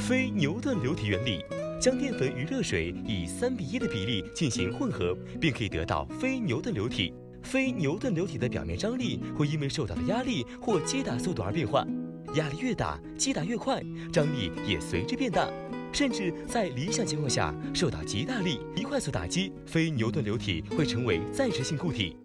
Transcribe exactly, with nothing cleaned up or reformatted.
非牛顿流体原理，将淀粉与热水以三比一的比例进行混合，便可以得到非牛顿流体。非牛顿流体的表面张力会因为受到的压力或击打速度而变化，压力越大，击打越快，张力也随之变大。甚至在理想情况下，受到极大力、极快速打击，非牛顿流体会成为暂时性固体。